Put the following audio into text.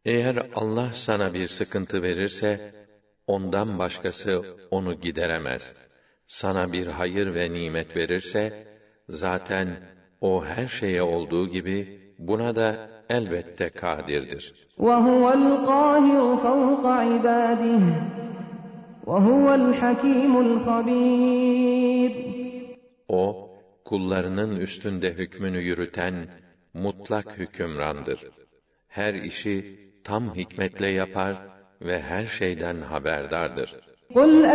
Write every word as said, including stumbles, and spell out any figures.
Eğer Allah sana bir sıkıntı verirse, ondan başkası onu gideremez. Sana bir hayır ve nimet verirse, zaten o her şeye olduğu gibi, buna da elbette kadirdir. وَهُوَ الْقَاهِرُ فَوْقَ عِبَادِهِ وَهُوَ الْحَكِيمُ الْخَبِيرُ. O, kullarının üstünde hükmünü yürüten, mutlak hükümrandır. Her işi tam hikmetle yapar ve her şeyden haberdardır. قُلْ